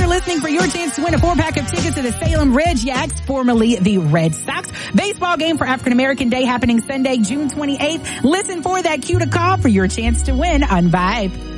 listening for your chance to win a 4-pack of tickets to the Salem Red Yaks, formerly the Red Sox, baseball game for African American Day happening Sunday, June 28th. Listen for that cue to call for your chance to win on Vibe.